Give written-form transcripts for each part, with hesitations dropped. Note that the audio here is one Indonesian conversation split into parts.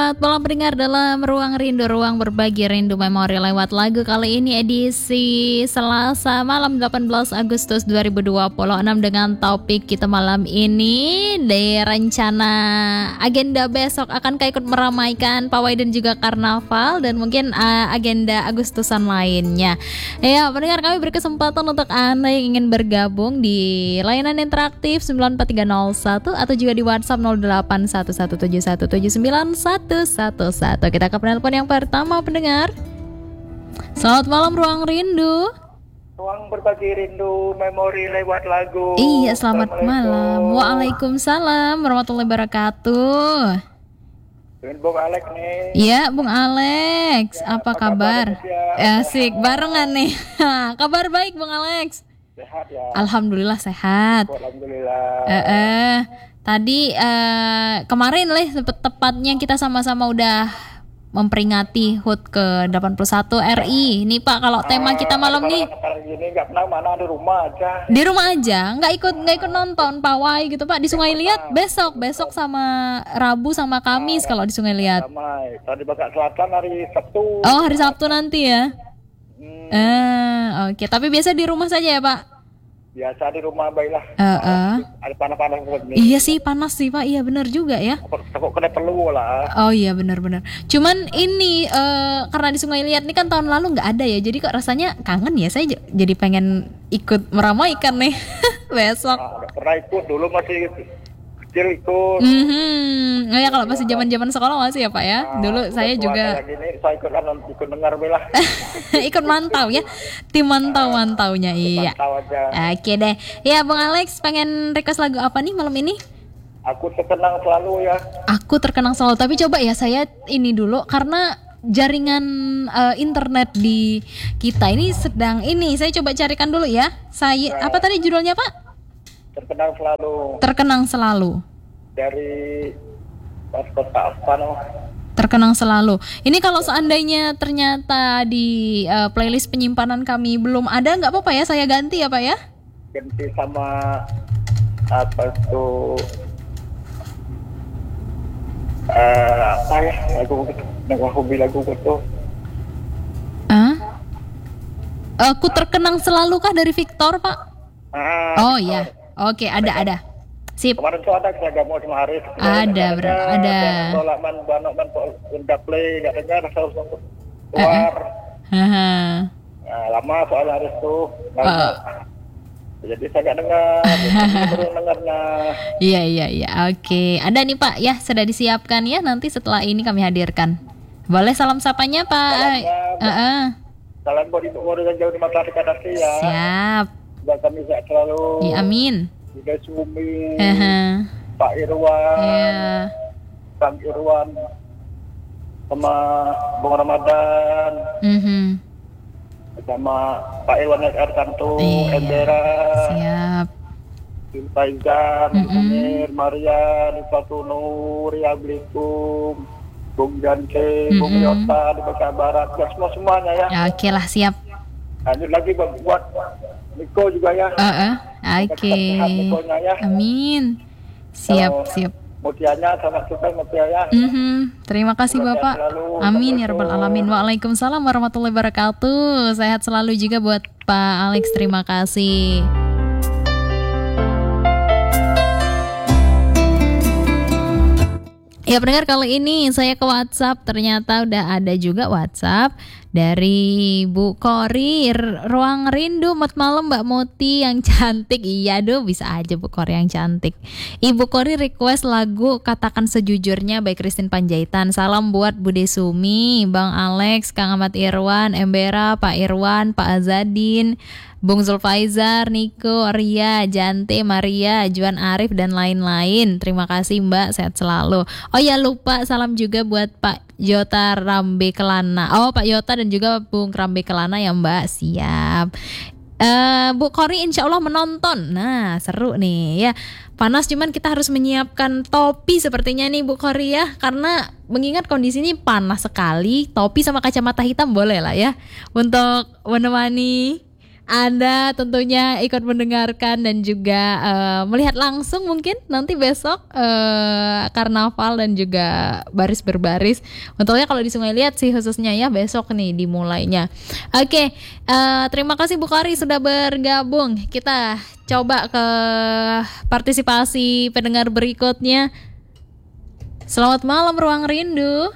Selamat malam pendengar dalam Ruang Rindu, ruang berbagi rindu memori lewat lagu. Kali ini edisi Selasa malam 18 Agustus 2026 dengan topik kita malam ini dari rencana agenda besok akan ikut meramaikan pawai dan juga karnaval dan mungkin agenda Agustusan lainnya. Ya, pendengar, kami berkesempatan untuk Anda yang ingin bergabung di layanan interaktif 94301 atau juga di WhatsApp 0811717911. Kita ke penelpon yang pertama, pendengar. Selamat malam Ruang Rindu. Ruang berbagi rindu memori lewat lagu. Iya, selamat malam. Waalaikumsalam warahmatullahi wabarakatuh. Dengan Bung Alex nih. Iya, Bung Alex. Apa kabar? Asik, barengan nih. Kabar baik, Bung Alex. Sehat ya. Alhamdulillah sehat. Alhamdulillah. Tadi kemarin tepatnya kita sama-sama udah memperingati HUT ke-81 RI. Nih Pak, kalau tema kita malam nih Ini nggak pernah mana, di rumah aja. di rumah aja, nggak ikut nonton pawai gitu Pak. Di Sungai Liat besok sama Rabu sama Kamis kalau di Sungai Liat. Ramai. Tadi Bakat Selatan hari Sabtu. Oh, hari Sabtu nanti ya. Oke. Tapi biasa di rumah saja ya Pak. Biasa di rumah baiklah. Ada panas-panas begini. Iya sih, panas sih Pak. Iya benar juga ya. Takut kena perlu lah. Oh iya benar-benar. Cuman ini karena di Sungai Liat nih kan tahun lalu nggak ada ya. Jadi kok rasanya kangen ya. Saya jadi pengen ikut meramaikan nih besok. Nggak pernah ikut, dulu masih kecil ikut. Oh ya, kalau masih zaman-zaman sekolah masih ya Pak ya. Dulu saya juga Gini, saya ikut dengar belah. ikut mantau ya. Tim mantau-mantaunya iya. Tahu aja. Oke deh. Ya Bang Alex, pengen request lagu apa nih malam ini? Aku terkenang selalu ya. Aku terkenang selalu. Tapi coba ya saya ini dulu karena jaringan internet di kita ini sedang ini. Saya coba carikan dulu ya. Saya apa tadi judulnya Pak? Terkenang selalu. Terkenang selalu. Dari kota apa no? Terkenang selalu. Ini kalau seandainya ternyata di playlist penyimpanan kami belum ada, nggak apa-apa ya, saya ganti ya Pak ya? Ganti sama apa tuh? Apa ya? Lagu lagu itu. Aku terkenang selalu kah dari Victor Pak? Oh iya. Oke, ada. Sip. Kemarin tuh ada saya mau sama Haris. Ada. Tolak man udah play nggak dengar harus keluar. Lama soal Haris tuh. Jadi saya nggak dengar. Baru dengarnya. Iya. Oke. Ada nih Pak ya, sudah disiapkan ya. Nanti setelah ini kami hadirkan. Boleh salam sapanya Pak. Salam buat ibu yang jauh di mata kasih ya. Siap. Buat kami sehat selalu. Ya, amin. Juga Sumi, Pak Irwan, Kang Irwan, sama Bung Ramadan, sama Pak Irwan Artanto, Endera, siap. Faizan, Munir, Maria, Fatunu, Riablikum, Bung Janke, Bung Yota, di Baka Barat, ya semuanya ya. Oke lah, siap. Lanjut lagi buat Niko juga ya. Oke. Ya. Amin. Siap. Mutianya sama kita Mutianya. Terima kasih Bapak. Amin ya rabbal alamin. Waalaikumsalam warahmatullahi wabarakatuh. Sehat selalu juga buat Pak Alex. Terima kasih. Ya pendengar, kali ini saya ke WhatsApp, ternyata udah ada juga WhatsApp dari Bu Kori, Ruang Rindu, malam Mbak Muti yang cantik. Iya bisa aja Bu Kori yang cantik. Ibu Kori request lagu Katakan Sejujurnya by Christine Panjaitan. Salam buat Bude Sumi, Bang Alex, Kang Ahmad Irwan, Embera, Pak Irwan, Pak Azadin, Bung Zulfaizar, Niko, Ria, Jante, Maria, Juan Arif, dan lain-lain. Terima kasih Mbak, sehat selalu. Oh ya, lupa salam juga buat Pak Yota Rambe Kelana. Oh, Pak Yota dan juga Bung Rambe Kelana ya Mbak, siap. Bu Kori insya Allah menonton. Nah seru nih ya. Panas cuman kita harus menyiapkan topi sepertinya nih Bu Kori ya. Karena mengingat kondisi ini panas sekali, topi sama kacamata hitam boleh lah ya untuk menemani Anda tentunya ikut mendengarkan dan juga melihat langsung mungkin nanti besok karnaval dan juga baris berbaris. Untungnya kalau di Sungai Liat sih khususnya ya besok nih dimulainya. Oke, terima kasih Bu Kori sudah bergabung. Kita coba ke partisipasi pendengar berikutnya. Selamat malam Ruang Rindu.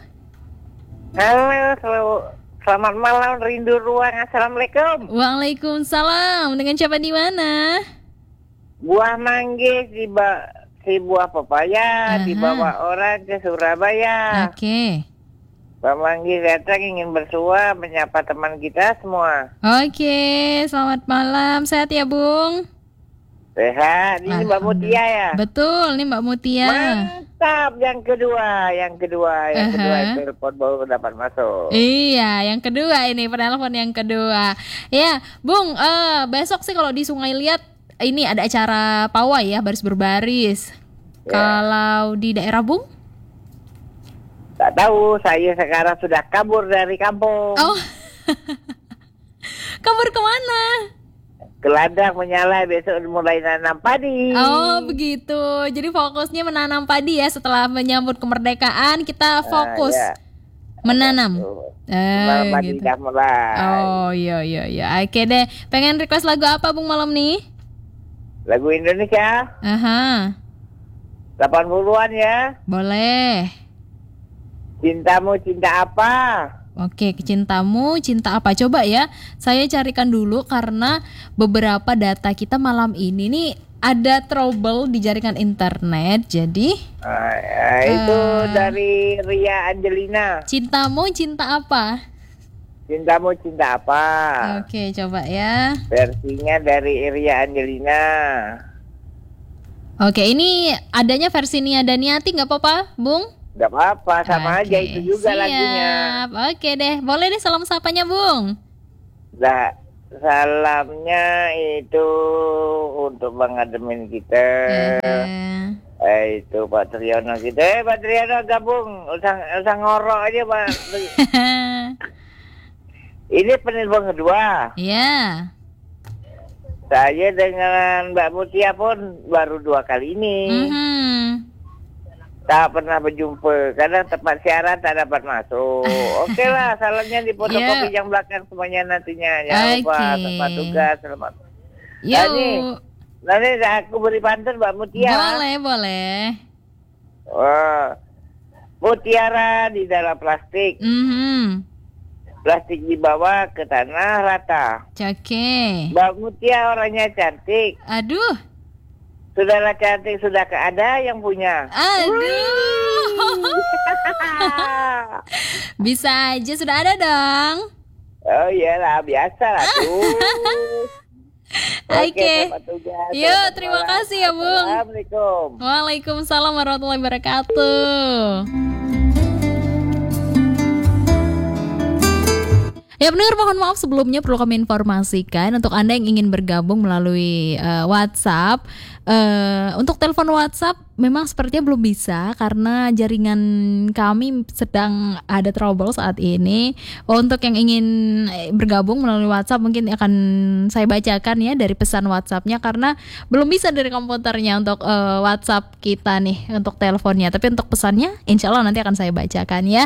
Halo, selamat malam Rindu Ruang. Assalamualaikum. Waalaikumsalam. Dengan siapa di mana? Buah manggis si buah pepaya dibawa orang ke Surabaya. Oke. Buah manggis datang ingin bersua menyapa teman kita semua. Oke, selamat malam. Sehat ya, Bung? Sehat. Ini Mbak Mutia ya? Betul, ini Mbak Mutia. Mantap. Yang kedua telepon baru dapat masuk. Iya, yang kedua ini penelpon yang kedua. Ya, Bung, besok sih kalau di Sungai Liat ini ada acara pawai ya, baris berbaris. Ya. Kalau di daerah Bung? Tak tahu, saya sekarang sudah kabur dari kampung. Oh, kabur kemana? Ke ladang menyala, besok mulai nanam padi. Oh begitu, jadi fokusnya menanam padi ya. Setelah menyambut kemerdekaan kita fokus menanam. Padi Gitu. dah mulai. Oh iya. Oke deh, pengen request lagu apa Bung malam nih? Lagu Indonesia Aha, 80-an ya. boleh. Cintamu cinta apa? Oke, cintamu cinta apa? Coba ya, saya carikan dulu karena beberapa data kita malam ini nih ada trouble di jaringan internet. Jadi Itu dari Ria Angelina. cintamu cinta apa? Cintamu cinta apa? Oke, coba ya. Versinya dari Ria Angelina. Oke, ini adanya versi Nia Daniati nggak apa-apa, Bung? Gak apa-apa, sama aja Oke, itu juga siap. lagunya. Oke deh, boleh deh salam sapanya, Bung. Nah, salamnya itu untuk Bang Admin kita. Itu Pak Triyono kita. Pak Triyono gabung, usah ngorok aja Pak. Ini penelpon kedua. Iya. Saya dengan Mbak Mutia pun baru 2 kali ini. Tak pernah berjumpa. Kadang tempat siaran tak dapat masuk. Oke lah, salamnya di fotokopi yang belakang semuanya nantinya. Jangan lupa tempat tugas. Selamat. Nanti aku beri pantun Mbak Mutia. Boleh. Wah, mutiara di dalam plastik. Plastik dibawa ke tanah rata. Oke. Mbak Mutia orangnya cantik. Aduh. Sudahlah cantik, sudah ada yang punya. Aduh. Bisa aja, sudah ada dong. Oh iyalah, biasa lah tuh. Oke. Yuk, terima malam. kasih ya, Bung. Assalamualaikum. Waalaikumsalam warahmatullahi wabarakatuh. Ya benar, mohon maaf sebelumnya perlu kami informasikan untuk Anda yang ingin bergabung melalui WhatsApp. Untuk telepon WhatsApp memang sepertinya belum bisa karena jaringan kami sedang ada trouble saat ini. Untuk yang ingin bergabung melalui WhatsApp mungkin akan saya bacakan ya dari pesan WhatsAppnya karena belum bisa dari komputernya untuk WhatsApp kita nih untuk teleponnya. Tapi untuk pesannya insya Allah nanti akan saya bacakan ya.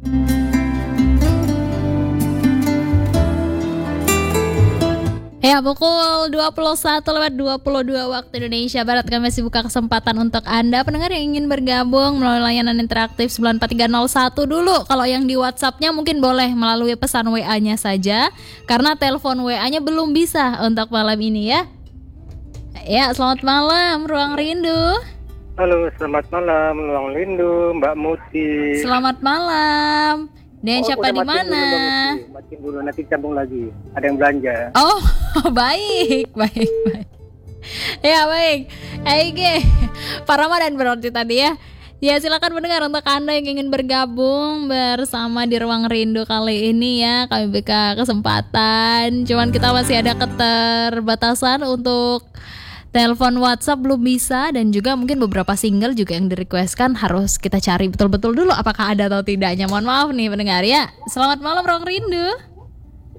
Ya, pukul 21:22 waktu Indonesia Barat kami masih buka kesempatan untuk Anda pendengar yang ingin bergabung melalui layanan interaktif 94301 dulu. Kalau yang di WhatsApp-nya mungkin boleh melalui pesan WA-nya saja karena telepon WA-nya belum bisa untuk malam ini ya. Ya, selamat malam Ruang Rindu. Halo, selamat malam Ruang Rindu, Mbak Muti. Selamat malam. Dan siapa di mana? Matiin dulu nanti sambung lagi. Ada yang belanja. Oh, baik. Ya, baik. Oke. Pak Ramadan berarti tadi ya. Ya, silakan mendengar untuk Anda yang ingin bergabung bersama di Ruang Rindu kali ini ya. Kami berikan kesempatan. Cuman kita masih ada keterbatasan untuk telepon WhatsApp belum bisa dan juga mungkin beberapa single juga yang direquestkan harus kita cari betul-betul dulu apakah ada atau tidaknya. Mohon maaf nih pendengar ya. Selamat malam Ruang Rindu.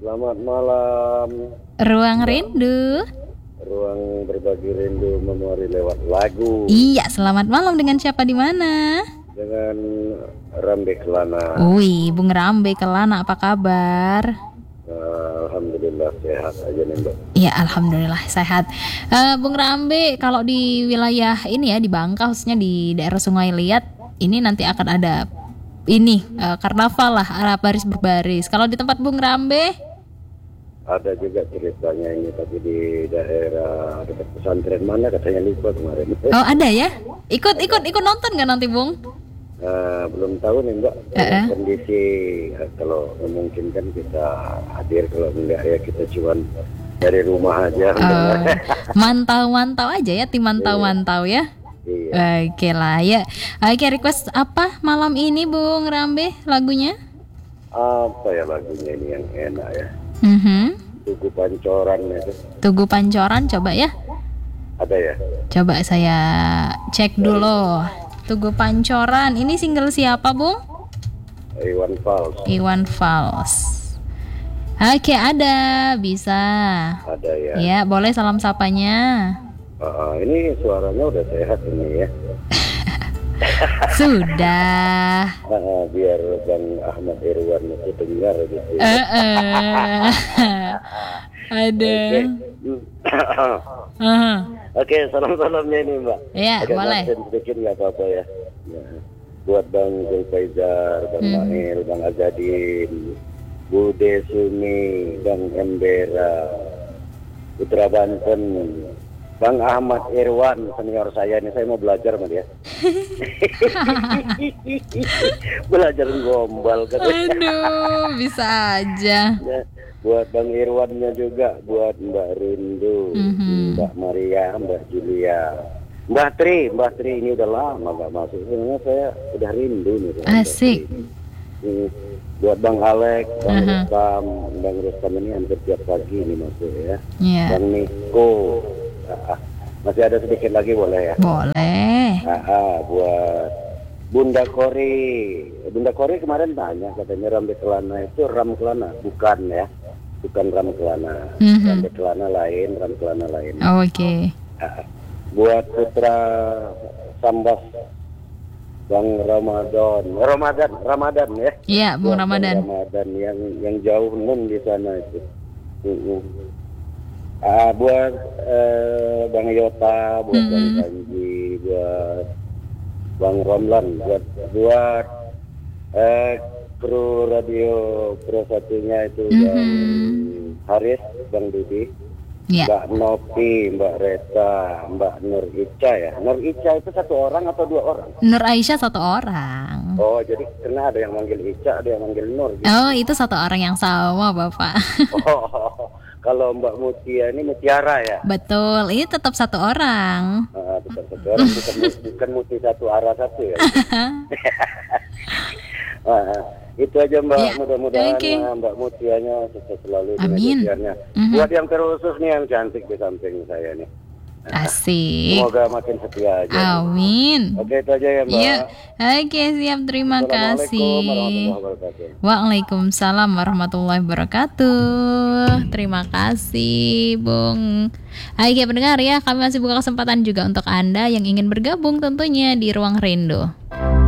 Selamat malam. Ruang Rindu. Ruang berbagi rindu memori lewat lagu. Iya, selamat malam dengan siapa di mana? Dengan Rambe Kelana. Wih, Bung Rambe Kelana, apa kabar? Alhamdulillah sehat aja nih Mbak. Iya, alhamdulillah sehat. Bung Rambe, kalau di wilayah ini ya, di Bangka khususnya di daerah Sungai Liat, ini nanti akan ada ini karnaval lah, baris berbaris. Kalau di tempat Bung Rambe? Ada juga ceritanya ini, tapi di daerah dekat pesantren mana katanya lupa kemarin. Oh, ada ya? Ikut nonton nggak nanti, Bung? Belum tahu nih Mbak. Kondisi kalau memungkinkan kita hadir, kalau enggak ya kita cuman dari rumah aja. Mantau aja ya, tim mantau ya. Iya. Oke lah ya. Oke, request apa malam ini Bung Rambe lagunya? Apa ya lagunya ini yang enak ya? Tugu Pancoran itu. Tugu Pancoran, coba ya. Ada ya? Coba saya cek dulu. Tugu Pancoran, ini single siapa Bung? Iwan Fals. Iwan Fals. Oke, ada, bisa. Ada ya. Ya, boleh salam sapanya. Ini suaranya udah sehat ini ya. Sudah. Biar Bang Ahmad Irwan itu dengar gitu. Ada. Oke, salam-salamnya ini Mbak. Iya, boleh. Sedikit nggak apa-apa ya. Buat Bang Zulfaizar, Bang Mahir, Bang Azadin, Bude Sumi, Bang Embera, Putra Banten, Bang Ahmad Irwan, senior saya ini, saya mau belajar sama dia. Belajar gombal kan. Aduh, bisa aja. Ya, buat Bang Irwannya juga, buat Mbak Rindu, Mbak Maria, Mbak Julia, Mbak Tri ini udah lama gak masuk. Sebenarnya saya udah rindu nih. Asik. Buat Bang Alex, Bang Rustam ini hampir tiap pagi ini masuk ya. Yeah. Bang Niko. Masih ada sedikit lagi boleh ya? Boleh. Buat Bunda Kori kemarin tanya, katanya Rambe Kelana itu Ram Kelana, bukan ya, bukan Ram Kelana. Rambe Kelana lain, Ram Kelana lain. Oke. Buat Putra Sambas, Bang Ramadan ya? Iya, Bung Ramadan. Ramadan yang jauh nun di sana itu. Buat Bang Yota, buat Bang Panji, buat Bang Romlan, buat kru radio Pro satunya itu Bang Haris, Bang Dudi, Mbak Nopi, Mbak Reta, Mbak Nur Ica ya. Nur Ica itu satu orang atau dua orang? Nur Aisyah satu orang. Oh, jadi karena ada yang manggil Ica, ada yang manggil Nur gitu. Oh, itu satu orang yang sama Bapak. Kalau Mbak Mutia ini Mutiara ya? Betul, ini tetap satu orang. Tetap satu orang, bukan Muti satu arah satu ya. Itu aja Mbak, ya, mudah-mudahan Mbak Mutianya sukses selalu. Amin. Buat yang terusus nih yang cantik di samping saya nih. Asik. Semoga makin setia aja. Amin. Oke, itu aja ya Mbak. Iya. Oke, siap, terima kasih. Waalaikumsalam warahmatullahi wabarakatuh. Terima kasih Bung. Oke pendengar ya, kami masih buka kesempatan juga untuk Anda yang ingin bergabung tentunya di Ruang Rindu.